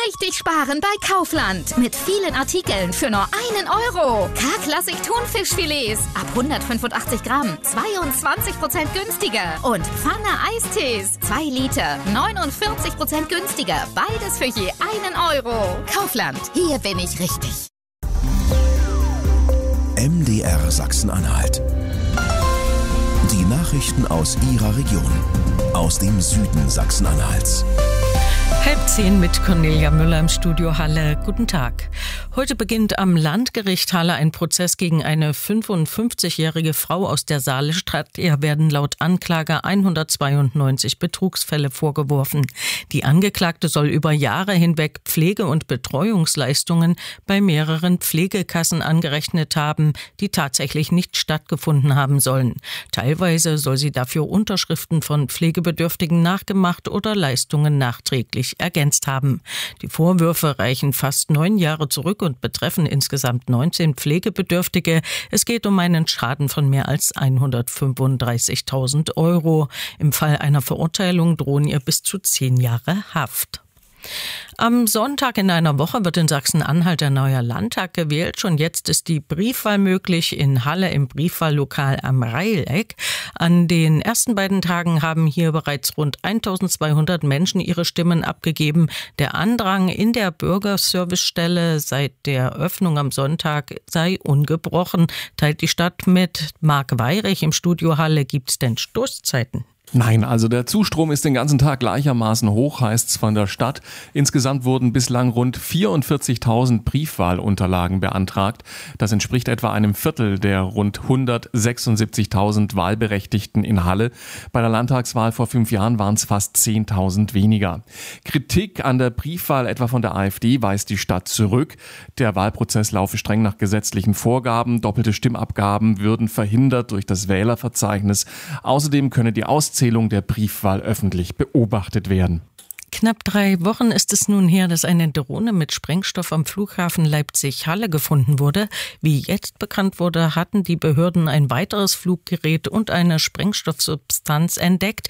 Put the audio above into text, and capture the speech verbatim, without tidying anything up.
richtig sparen bei Kaufland. Mit vielen Artikeln für nur einen Euro. K-Klassik Thunfischfilets ab hundertfünfundachtzig Gramm, zweiundzwanzig Prozent günstiger. Und Pfanne Eistees, zwei Liter, neunundvierzig Prozent günstiger. Beides für je einen Euro. Kaufland, hier bin ich richtig. M D R Sachsen-Anhalt. Die Nachrichten aus Ihrer Region, aus dem Süden Sachsen-Anhalts. Halb zehn mit Cornelia Müller im Studio Halle. Guten Tag. Heute beginnt am Landgericht Halle ein Prozess gegen eine fünfundfünfzigjährige Frau aus der Saalestadt. Ihr werden laut Anklage hundertzweiundneunzig Betrugsfälle vorgeworfen. Die Angeklagte soll über Jahre hinweg Pflege- und Betreuungsleistungen bei mehreren Pflegekassen angerechnet haben, die tatsächlich nicht stattgefunden haben sollen. Teilweise soll sie dafür Unterschriften von Pflegebedürftigen nachgemacht oder Leistungen nachträglich ergänzt haben. Die Vorwürfe reichen fast neun Jahre zurück und betreffen insgesamt neunzehn Pflegebedürftige. Es geht um einen Schaden von mehr als hundertfünfunddreißigtausend Euro. Im Fall einer Verurteilung drohen ihr bis zu zehn Jahre Haft. Am Sonntag in einer Woche wird in Sachsen-Anhalt der neue Landtag gewählt. Schon jetzt ist die Briefwahl möglich in Halle im Briefwahllokal am Reileck. An den ersten beiden Tagen haben hier bereits rund eintausendzweihundert Menschen ihre Stimmen abgegeben. Der Andrang in der Bürgerservicestelle seit der Öffnung am Sonntag sei ungebrochen, teilt die Stadt mit. Marc Weirich im Studio Halle. Gibt's denn Stoßzeiten? Nein, also der Zustrom ist den ganzen Tag gleichermaßen hoch, heißt's von der Stadt. Insgesamt wurden bislang rund vierundvierzigtausend Briefwahlunterlagen beantragt. Das entspricht etwa einem Viertel der rund hundertsechsundsiebzigtausend Wahlberechtigten in Halle. Bei der Landtagswahl vor fünf Jahren waren es fast zehntausend weniger. Kritik an der Briefwahl etwa von der AfD weist die Stadt zurück. Der Wahlprozess laufe streng nach gesetzlichen Vorgaben. Doppelte Stimmabgaben würden verhindert durch das Wählerverzeichnis. Außerdem könne die Auszählung der Briefwahl öffentlich beobachtet werden. Knapp drei Wochen ist es nun her, dass eine Drohne mit Sprengstoff am Flughafen Leipzig-Halle gefunden wurde. Wie jetzt bekannt wurde, hatten die Behörden ein weiteres Fluggerät und eine Sprengstoffsubstanz entdeckt.